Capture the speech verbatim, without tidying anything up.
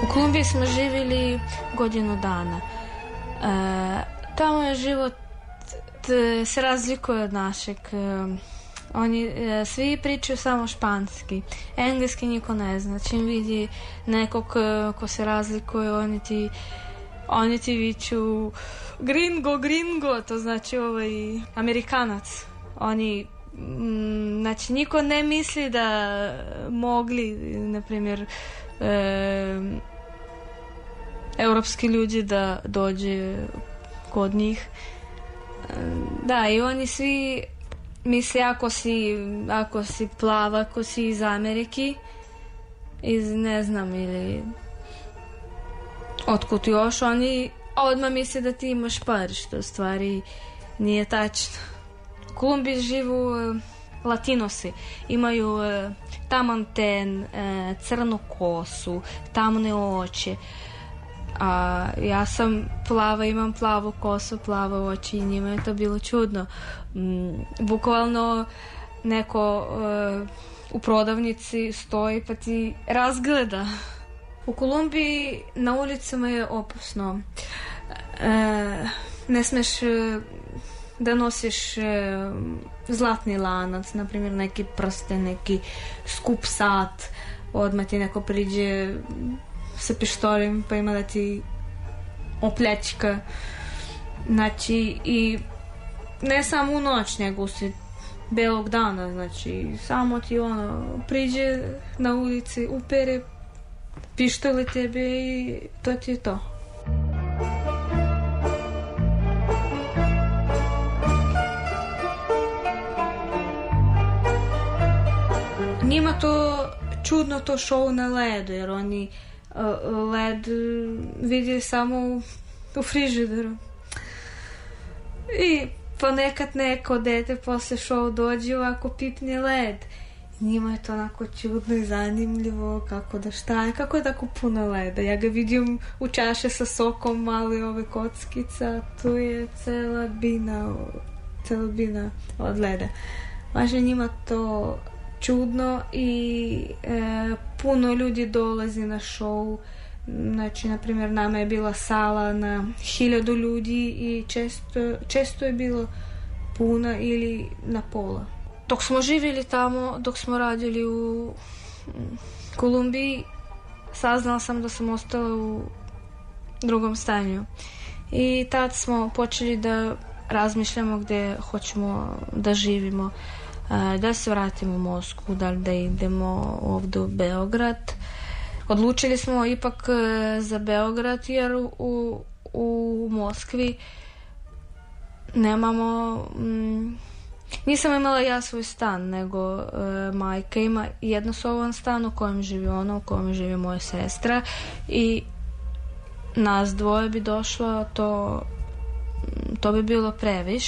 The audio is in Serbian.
Kolumbiji smo živjeli godinu dana. E, tamo je život t, se razlikuje od našeg. E, oni e, svi pričaju samo španski. Engleski niko ne zna. Čim vidi nekog ko se razlikuje, oni ti oni ti viču gringo, gringo, to znači ovaj Amerikanac. Oni m, znači niko ne misli da mogli, na primjer, e, europski ljudi da dođe kod njih. Da, i oni svi misle ako si, ako si plava, ako si iz Amerike, iz ne znam ili otkud još, oni odmah misle da ti imaš par, što u stvari nije tačno. U Kolumbiji živu Latinosi, imaju taman ten, crnu kosu, tamne oči. A ja sam plava, imam plavu kosu, plave oči i njima je to bilo čudno. Mm, bukvalno neko uh, u prodavnici stoji pa ti razgleda. U Kolumbiji na ulicama je opasno. E, ne smeš uh, da nosiš uh, zlatni lanac, na primjer neki prsten, neki skup sat, odmah ti neko priđe sa pištoljem pa ima da ti opljačka. Znači, i ne samo u noć, nego usred belog dana, znači samo ti ono priđe na ulici, upere pištole tebe i to ti je to. Njima to čudno to show na ledu, jer oni led vidi samo u frižideru. I ponekad neko dete posle show dođe ovako pipne led. Njima je to onako čudno i zanimljivo, kako da šta je, kako je tako puno leda. Ja ga vidim u čaše sa sokom, mali ove kockica, tu je cela bina, cela bina od leda. Važno njima to čudno i e, puno ljudi dolazi na show. Znači, na primjer, nama je bila sala na hiljadu ljudi i često, često je bilo puna ili na pola. Dok smo živjeli tamo, dok smo radili u Kolumbiji, saznala sam da sam ostala u drugom stanju. I tad smo počeli da razmišljamo gdje hoćemo da živimo. Da se vratimo u Moskvu, da li da idemo ovdje u Beograd. Odlučili smo ipak za Beograd jer u, u Moskvi nemamo... Mm, nisam imala ja svoj stan, nego e, majka ima jednosoban stan u kojem živi ona, u kojem živi moja sestra i nas dvoje bi došlo, to, to bi bilo previš.